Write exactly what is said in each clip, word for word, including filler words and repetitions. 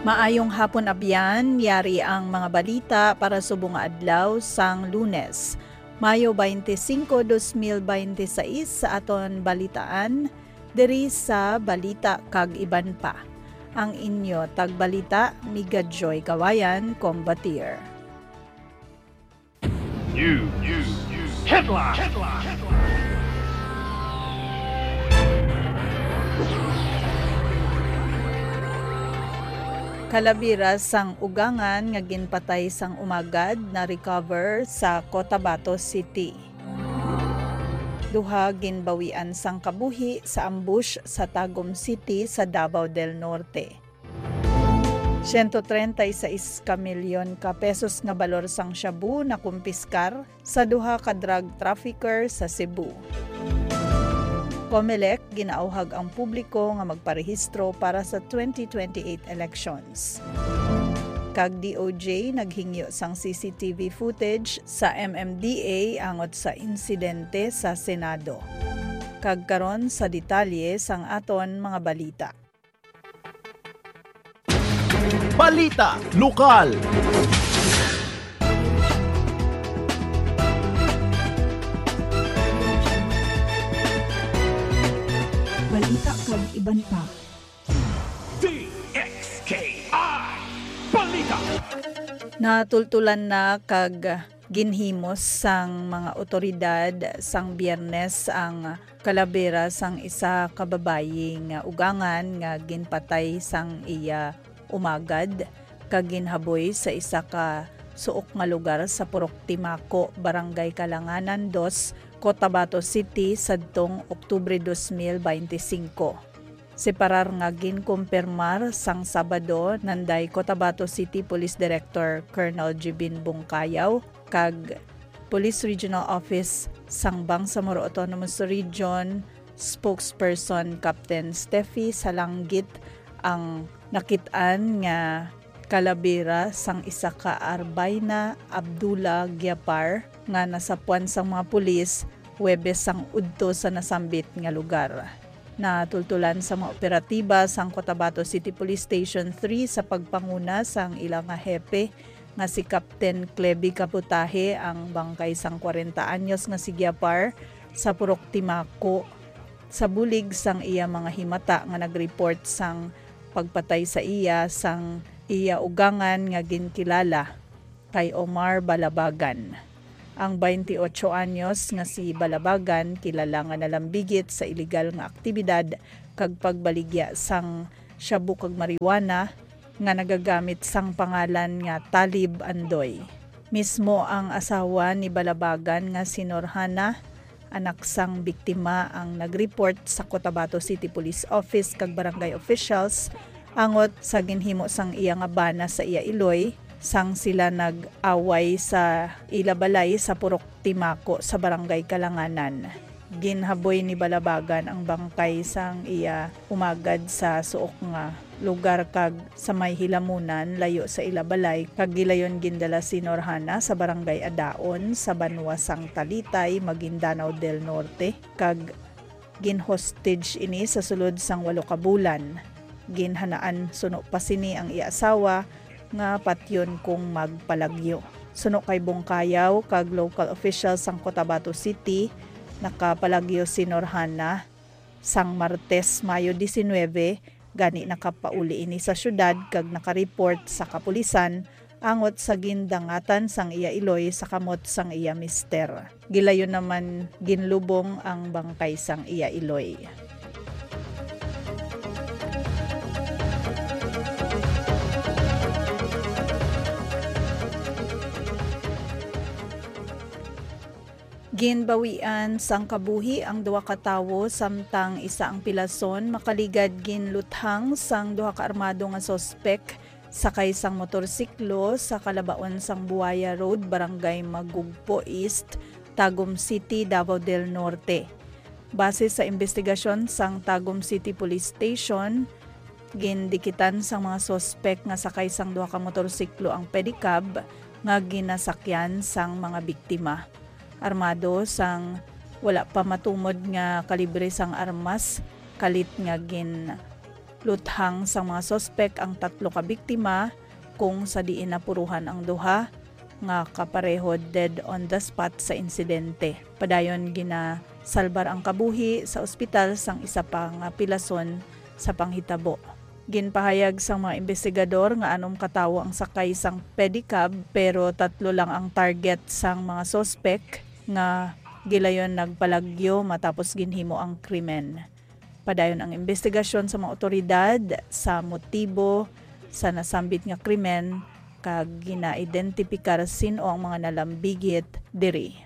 Maayong hapon abyan, yari ang mga balita para subong adlaw sang Lunes, Mayo twenty-five, twenty twenty-six sa aton balitaan diri sa Balita kag Iban pa. Ang inyo tagbalita Miga Joy Kawayan, Combatir. News. News. News. Headline. Headline. Headline. Kalabira sang ugangan nga ginpatay sang umagad na recover sa Cotabato City. Duha ginbawian sang kabuhi sa ambush sa Tagum City sa Davao del Norte. one hundred thirty-six ka milyon ka pesos nga balor sang shabu na kumpiskar sa duha ka drug trafficker sa Cebu. Comelec ginaauhag ang publiko nga magparehistro para sa twenty twenty-eight elections. Kag D O J naghingyo sang C C T V footage sa M M D A angot sa insidente sa Senado. Kag karon sa detalye sang aton mga balita. Balita Lokal. Balita kag Iban pa. D X K I Balita. Natultulan na kag ginhimos sang mga otoridad sang Biyernes ang kalabira sang isa ka babayi nga ugangan nga ginpatay sang iya umagad kag ginhaboy sa isa ka suok nga lugar sa Purok Timako, Barangay Kalanganan two, Cotabato City sadtong Oktubre twenty twenty-five. Separar nga ginkumpirmar sang Sabado nanday Cotabato City Police Director Colonel Jibin Bungkayaw kag Police Regional Office sang Bangsamoro Autonomous Region spokesperson Captain Steffi Salanggit ang nakit-an nga kalabira sang isa ka Arbayna Abdullah Gyapar nga nasapuan sang mga pulis Huwebes sang udto sa nasambit nga lugar. Natultulan sa mga operatiba sang Cotabato City Police Station three sa pagpanguna sang ilang nga hepe nga si Captain Cleby Kaputahe ang bangkay sang forty anyos nga si Gyapar sa Purok Timako sa bulig sang iya mga himata nga nagreport sang pagpatay sa iya sang iya ugangan nga ginkilala kay Omar Balabagan. Ang twenty-eight anyos nga si Balabagan kilala nga nalambigit sa ilegal nga aktibidad kag pagbaligya sang shabu kag marijuana nga nagagamit sang pangalan nga Talib Andoy. Mismo ang asawa ni Balabagan nga si Norhana, anak sang biktima ang nagreport sa Cotabato City Police Office kag barangay officials angot sa ginhimo sang iya nga bana sa iya iloy sang sila nag-away sa ilabalay sa Purok Timako sa Barangay Kalanganan. Ginhaboy ni Balabagan ang bangkay sang iya umagad sa suok nga lugar kag sa may hilamunan layo sa ilabalay kag gilayon gindala si Norhana sa Barangay Adaon sa Banwa sang Talitay, Maguindanao del Norte kag ginhostage ini sa sulod sang walo ka bulan. Ginhanaan suno pa sini ang iya asawa nga patyon kung magpalagyo. Suno kay Bungkayaw kag local officials sang Cotabato City nakapalagyo si Norhana sang Martes, Mayo nineteen, gani nakapauli ini sa syudad kag nakareport sa kapulisan angot sa gindangatan sang iya iloy sa kamot sang iya mister. Gilayon naman ginlubong ang bangkay sang iya iloy. Ginbawian sang kabuhi ang duha ka tawo samtang isa ang pilason makaligad ginluthang sang duha ka armado nga sospek sakay sang motorsiklo sa kalabaon sang Buaya Road, Barangay Magugpo East, Tagum City, Davao del Norte. Base sa investigasyon sang Tagum City Police Station, gindikitan sang mga sospek nga sakay sang duha ka motorsiklo ang pedicab nga ginasakyan sang mga biktima. Armado sang wala pa matumod nga kalibre sang armas, kalit nga gin Luthang sa mga sospek ang tatlo ka biktima kung sa diin napuruhan ang duha nga kapareho dead on the spot sa insidente. Padayon gina salbar ang kabuhi sa ospital sang isa pa nga pilason sa panghitabo. Ginpahayag sang mga investigador nga anom katawo ang sakay sang pedicab pero tatlo lang ang target sang mga sospek nga gilayon nagpalagyo matapos ginhimo ang krimen. Padayon ang investigasyon sa mga otoridad sa motibo sa nasambit nga krimen kag gina-identifikar sino ang mga nalambigit diri.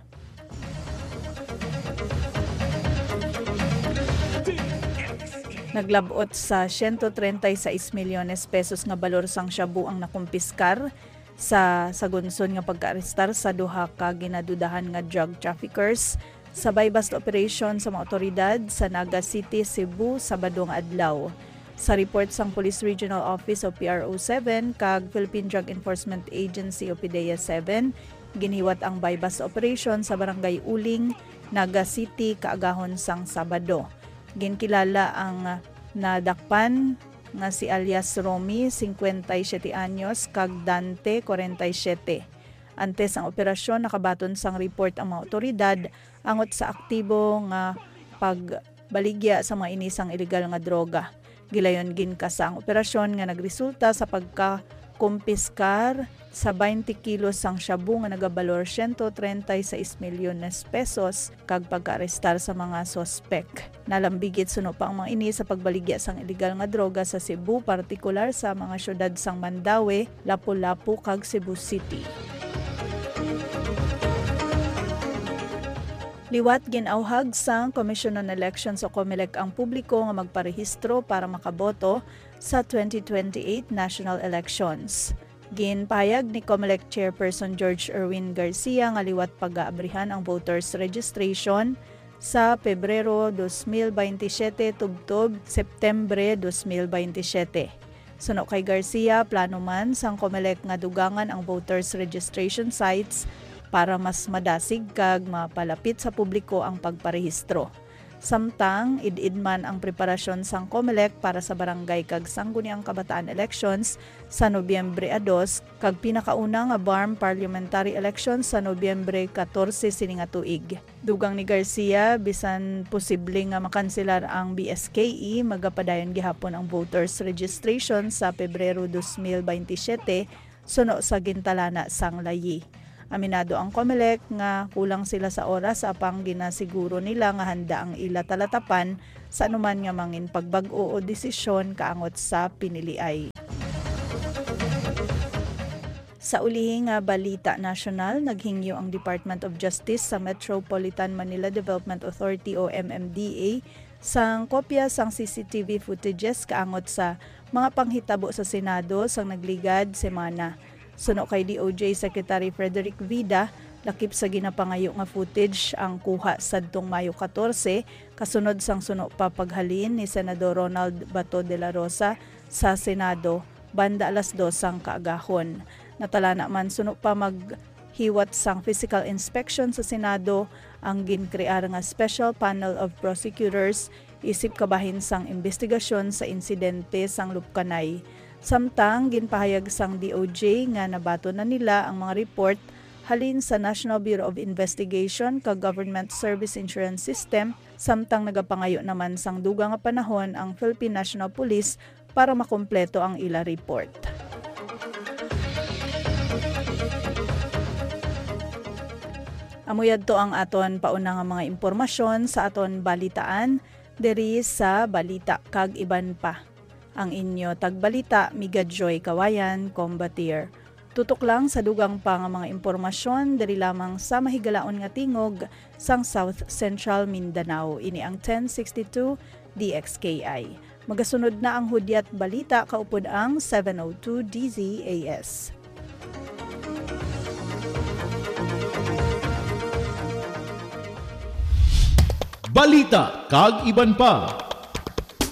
Naglabot sa one hundred thirty-six milyones pesos nga balor sang shabu ang nakumpiskar sa sagunson nga pagkaarestar sa duha ka ginadudahan nga drug traffickers sa buy-bust operation sa mga otoridad sa Naga City, Cebu, Sabadong adlaw. Sa report sang Police Regional Office o P R O seven kag Philippine Drug Enforcement Agency o P D E A seven, giniwat ang buy-bust operation sa Barangay Uling, Naga City, kaagahon sang Sabado. Ginkilala ang nadakpan nga si alias Romy, fifty-seven anyos, kag Dante, forty-seven. Antes ang operasyon, nakabaton sang report ang mga otoridad angot sa aktibo nga pagbaligya sa mga inisang illegal nga droga. Gilayon ginkasa ang operasyon nga nagresulta sa pagkakumpiskar sa twenty kilos sang shabu nga nagabalor one hundred thirty-six milyones pesos kag pagkaarestar sa mga sospek. Nalambigit suno pa ang mga ini sa pagbaligya sang illegal nga droga sa Cebu, partikular sa mga syudad sang Mandaue, Lapu-Lapu kag Cebu City. Liwat ginauhag sang Commission on Elections o COMELEC ang publiko nga magparehistro para makaboto sa twenty twenty-eight national elections. Ginpahayag ni COMELEC Chairperson George Erwin Garcia nga liwat pag-aabrihan ang voters registration sa Pebrero twenty twenty-seven tubtob Septembre twenty twenty-seven. Suno kay Garcia, plano man sang COMELEC nga dugangan ang voters registration sites para mas madasig kag mapalapit sa publiko ang pagparehistro. Samtang id-id man ang preparasyon sang COMELEC para sa barangay kag sangguniang kabataan elections sa Nobyembre two kag pinakauna nga B A R M parliamentary elections sa Nobyembre fourteen sining nga tuig. Dugang ni Garcia, bisan posible nga makanselar ang B S K E, magapadayon gihapon ang voters registration sa Pebrero twenty twenty-seven suno sa gintalana sang layi. Aminado ang COMELEC nga kulang sila sa oras apang ginasiguro nila nga handa ang ila talatapan sa anuman nga mangin pagbag-o o desisyon kaangot sa piniliay. Sa ulihing nga balita nasyonal, naghingyo ang Department of Justice sa Metropolitan Manila Development Authority o M M D A sang kopya sang C C T V footages kaangot sa mga panghitabo sa Senado sang nagligad semana. Suno kay D O J Secretary Frederick Vida, lakip sa ginapangayo nga footage ang kuha sadtong Mayo fourteen, kasunod sang suno pa paghalin ni Senador Ronald Bato de la Rosa sa Senado banda alas dos sang kaagahon. Natala naman suno pa maghiwat sang physical inspection sa Senado ang ginkrear nga Special Panel of Prosecutors isip kabahin sang investigasyon sa insidente sang Lupkanay. Samtang ginpahayag sang D O J nga nabato na nila ang mga report halin sa National Bureau of Investigation kag Government Service Insurance System, samtang nagapangayo naman sang dugang nga panahon ang Philippine National Police para makumpleto ang ila report. Amuyad to ang aton pauna nga mga impormasyon sa aton balitaan diri sa Balita kag Iban pa. Ang inyo tagbalita, Miga Joy Kawayan, Combatir. Tutok lang sa dugang pa nga mga impormasyon diri lamang sa mahigalaon nga tingog sang South Central Mindanao. Ini ang ten sixty-two D X K I. Magasunod na ang hudyat balita kaupod ang seven oh two D Z A S. Balita kag Iban pa.